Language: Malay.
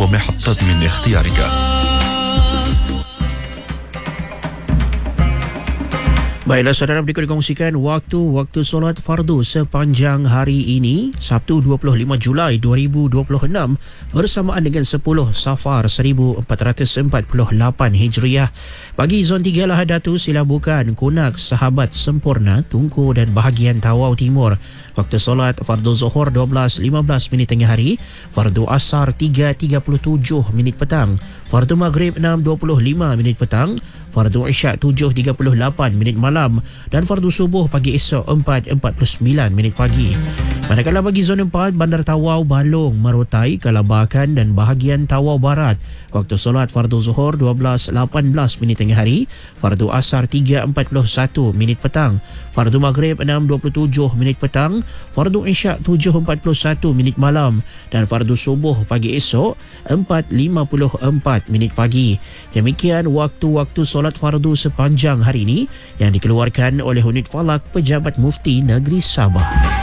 ومحطة من اختيارك. Baiklah saudara, berikut dikongsikan waktu solat fardu sepanjang hari ini, Sabtu 25 Julai 2026 bersamaan dengan 10 Safar 1448 Hijriah. Bagi zon 3 Lahadatu, Silabukan, Kunak, Sahabat Sempurna, Tungku dan bahagian Tawau Timur. Waktu solat fardu Zuhur 12.15 minit tengah hari, fardu Asar 3.37 minit petang, fardu Maghrib 6.25 minit petang, fardu Isyak 7.38 minit malam dan fardu subuh pagi esok 4.49 minit pagi. Manakala bagi zon 4, Bandar Tawau, Balong, Marotai, Kalabakan dan bahagian Tawau Barat, waktu solat fardu Zuhur 12.18 minit tengah hari, fardu Asar 3.41 minit petang, fardu Maghrib 6.27 minit petang, fardu Isyak 7.41 minit malam dan fardu subuh pagi esok 4.54 minit pagi. Demikian waktu-waktu solat fardu sepanjang hari ini yang dikeluarkan oleh Unit Falak Pejabat Mufti Negeri Sabah.